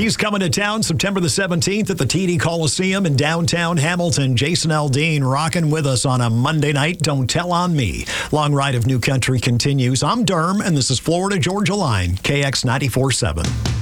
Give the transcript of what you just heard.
He's coming to town September the 17th at the TD Coliseum in downtown Hamilton. Jason Aldean rocking with us on a Monday night. Don't tell on me. Long ride of new country continues. I'm Derm, and this is Florida Georgia Line, KX 94.7.